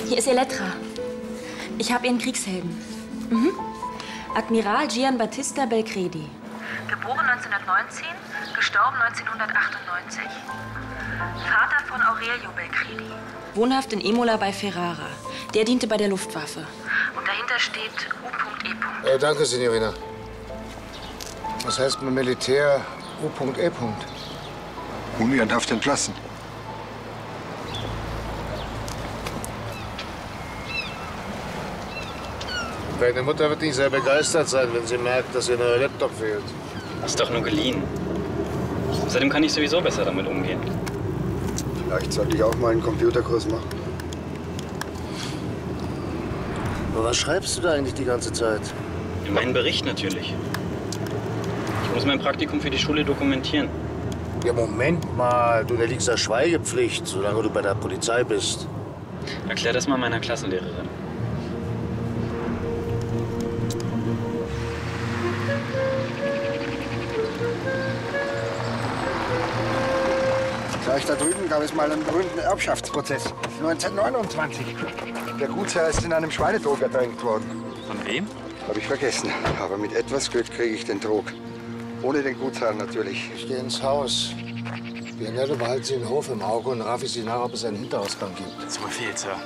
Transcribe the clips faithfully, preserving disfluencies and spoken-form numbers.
Hier ist Elettra. Ich habe Ihren Kriegshelden. Mhm. Admiral Gianbattista Belcredi. Geboren neunzehnhundertneunzehn, gestorben neunzehnhundertachtundneunzig. Vater von Aurelio Belcredi. Wohnhaft in Imola bei Ferrara. Der diente bei der Luftwaffe. Und dahinter steht U.E. Äh, danke, Signorina. Was heißt mit Militär U.E.? Unehrenhaft entlassen. Deine Mutter wird nicht sehr begeistert sein, wenn sie merkt, dass ihr neuer Laptop fehlt. Ist doch nur geliehen. Außerdem kann ich sowieso besser damit umgehen. Vielleicht sollte ich auch mal einen Computerkurs machen. Aber was schreibst du da eigentlich die ganze Zeit? In meinen Bericht natürlich. Ich muss mein Praktikum für die Schule dokumentieren. Ja, Moment mal. Du unterliegst der Schweigepflicht, solange du bei der Polizei bist. Erklär das mal meiner Klassenlehrerin. Gleich da drüben gab es mal einen berühmten Erbschaftsprozess. neunzehnhundertneunundzwanzig. Der Gutsherr ist in einem Schweinetrog ertränkt worden. Von wem? Habe ich vergessen. Aber mit etwas Glück kriege ich den Trog. Ohne den Gutsherrn natürlich. Ich gehe ins Haus. Bianetto behalten Sie den Hof im Auge und Raffi Sie nach, ob es einen Hinterausgang gibt. Zu Befehl, Sir.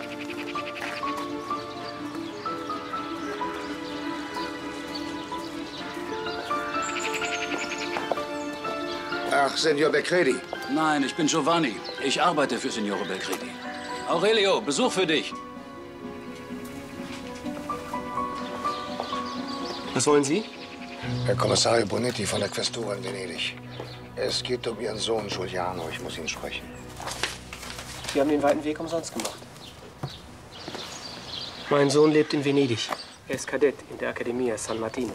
Ach, Signor Belcredi. Nein, ich bin Giovanni. Ich arbeite für Signore Belcredi. Aurelio, Besuch für dich. Was wollen Sie? Herr Kommissario Bonetti von der Questura in Venedig. Es geht um Ihren Sohn Giuliano. Ich muss ihn sprechen. Sie haben den weiten Weg umsonst gemacht. Mein Sohn lebt in Venedig. Er ist Kadett in der Accademia San Martino.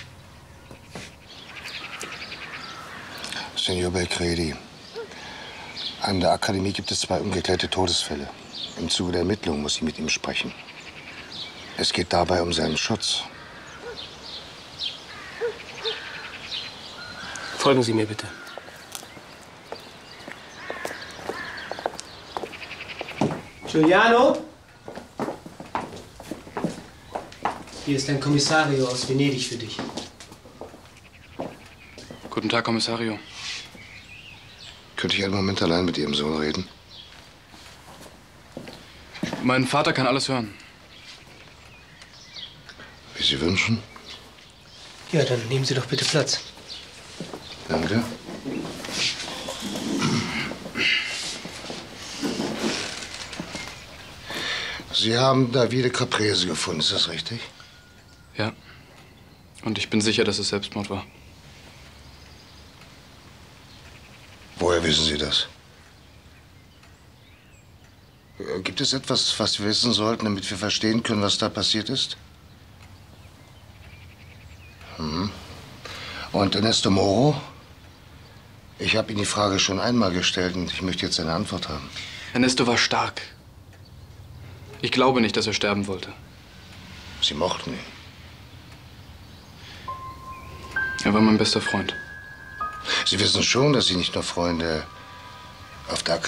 Signor Belcredi, an der Akademie gibt es zwei ungeklärte Todesfälle. Im Zuge der Ermittlungen muss ich mit ihm sprechen. Es geht dabei um seinen Schutz. Folgen Sie mir bitte. Giuliano? Hier ist ein Kommissario aus Venedig für dich. Guten Tag, Kommissario. Könnte ich einen Moment allein mit Ihrem Sohn reden? Mein Vater kann alles hören. Wie Sie wünschen. Ja, dann nehmen Sie doch bitte Platz. Danke. Sie haben Davide Caprese gefunden, ist das richtig? Ja. Und ich bin sicher, dass es Selbstmord war. Woher wissen Sie das? Gibt es etwas, was wir wissen sollten, damit wir verstehen können, was da passiert ist? Hm. Und Ernesto Moro? Ich habe Ihnen die Frage schon einmal gestellt und ich möchte jetzt eine Antwort haben. Ernesto war stark. Ich glaube nicht, dass er sterben wollte. Sie mochten ihn. Er war mein bester Freund. Sie wissen schon, dass Sie nicht nur Freunde auf der